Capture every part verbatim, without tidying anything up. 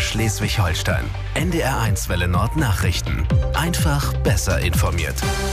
Schleswig-Holstein. N D R eins Welle Nord Nachrichten. Einfach besser informiert.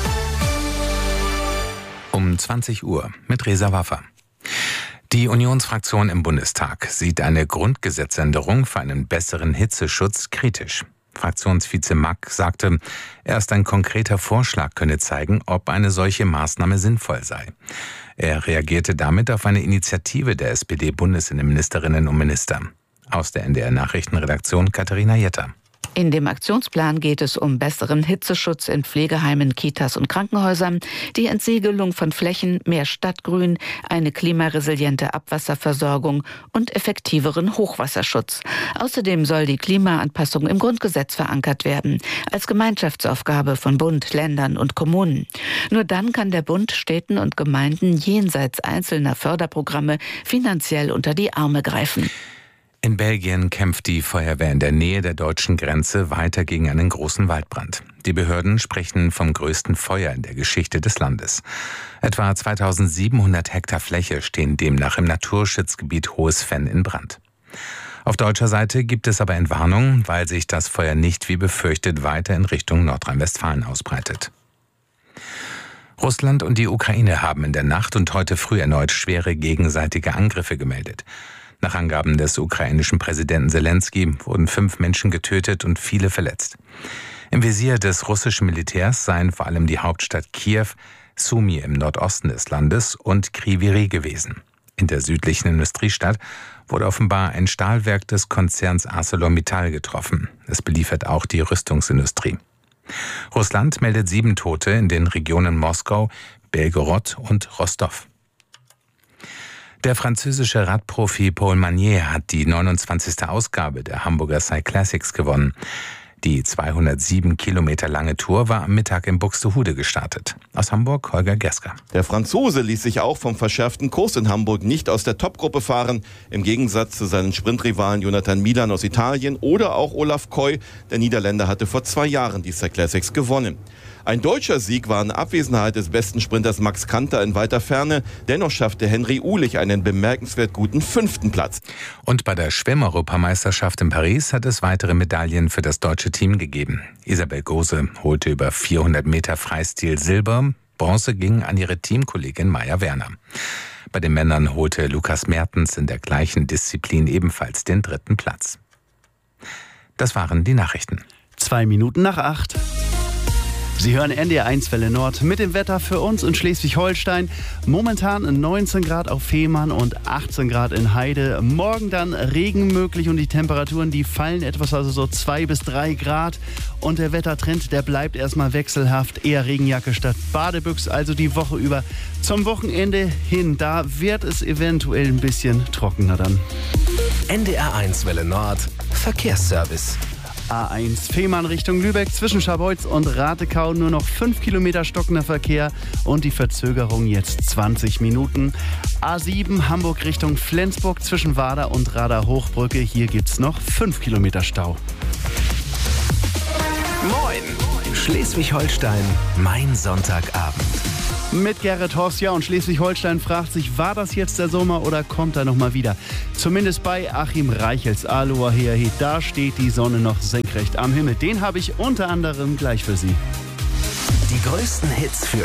Um zwanzig Uhr mit Reza Waffer. Die Unionsfraktion im Bundestag sieht eine Grundgesetzänderung für einen besseren Hitzeschutz kritisch. Fraktionsvize Mack sagte, erst ein konkreter Vorschlag könne zeigen, ob eine solche Maßnahme sinnvoll sei. Er reagierte damit auf eine Initiative der S P D-Bundesinnenministerinnen und Minister. Aus der N D R-Nachrichtenredaktion Katharina Jetter. In dem Aktionsplan geht es um besseren Hitzeschutz in Pflegeheimen, Kitas und Krankenhäusern, die Entsiegelung von Flächen, mehr Stadtgrün, eine klimaresiliente Abwasserversorgung und effektiveren Hochwasserschutz. Außerdem soll die Klimaanpassung im Grundgesetz verankert werden, als Gemeinschaftsaufgabe von Bund, Ländern und Kommunen. Nur dann kann der Bund Städten und Gemeinden jenseits einzelner Förderprogramme finanziell unter die Arme greifen. In Belgien kämpft die Feuerwehr in der Nähe der deutschen Grenze weiter gegen einen großen Waldbrand. Die Behörden sprechen vom größten Feuer in der Geschichte des Landes. Etwa zweitausendsiebenhundert Hektar Fläche stehen demnach im Naturschutzgebiet Hohes Venn in Brand. Auf deutscher Seite gibt es aber Entwarnung, weil sich das Feuer nicht wie befürchtet weiter in Richtung Nordrhein-Westfalen ausbreitet. Russland und die Ukraine haben in der Nacht und heute früh erneut schwere gegenseitige Angriffe gemeldet. Nach Angaben des ukrainischen Präsidenten Selenskyj wurden fünf Menschen getötet und viele verletzt. Im Visier des russischen Militärs seien vor allem die Hauptstadt Kiew, Sumy im Nordosten des Landes und Kryvyi Rih gewesen. In der südlichen Industriestadt wurde offenbar ein Stahlwerk des Konzerns ArcelorMittal getroffen. Es beliefert auch die Rüstungsindustrie. Russland meldet sieben Tote in den Regionen Moskau, Belgorod und Rostov. Der französische Radprofi Paul Magnier hat die neunundzwanzigste Ausgabe der Hamburger Cyclassics gewonnen. Die zweihundertsieben Kilometer lange Tour war am Mittag in Buxtehude gestartet. Aus Hamburg Holger Gersker. Der Franzose ließ sich auch vom verschärften Kurs in Hamburg nicht aus der Topgruppe fahren. Im Gegensatz zu seinen Sprintrivalen Jonathan Milan aus Italien oder auch Olaf Koy. Der Niederländer hatte vor zwei Jahren die Cyclassics gewonnen. Ein deutscher Sieg war in Abwesenheit des besten Sprinters Max Kanter in weiter Ferne. Dennoch schaffte Henry Uhlich einen bemerkenswert guten fünften Platz. Und bei der Schwimm-Europameisterschaft in Paris hat es weitere Medaillen für das deutsche Team gegeben. Isabel Gose holte über vierhundert Meter Freistil Silber. Bronze ging an ihre Teamkollegin Maja Werner. Bei den Männern holte Lukas Mertens in der gleichen Disziplin ebenfalls den dritten Platz. Das waren die Nachrichten. Zwei Minuten nach acht. Sie hören N D R eins Welle Nord mit dem Wetter für uns in Schleswig-Holstein. Momentan neunzehn Grad auf Fehmarn und achtzehn Grad in Heide. Morgen dann Regen möglich und die Temperaturen, die fallen etwas, also so zwei bis drei Grad. Und der Wettertrend, der bleibt erstmal wechselhaft. Eher Regenjacke statt Badebüchs, also die Woche über. Zum Wochenende hin, da wird es eventuell ein bisschen trockener dann. N D R eins Welle Nord Verkehrsservice. A eins Fehmarn Richtung Lübeck zwischen Scharbeutz und Ratekau nur noch fünf Kilometer stockender Verkehr und die Verzögerung jetzt zwanzig Minuten. A sieben Hamburg Richtung Flensburg zwischen Wader und Rader Hochbrücke. Hier gibt's noch fünf Kilometer Stau. Moin! Schleswig-Holstein, mein Sonntagabend. Mit Gerrit Horst, ja, und Schleswig-Holstein fragt sich, war das jetzt der Sommer oder kommt er noch mal wieder? Zumindest bei Achim Reichels Aloha Heahe, da steht die Sonne noch senkrecht am Himmel. Den habe ich unter anderem gleich für Sie. Die größten Hits für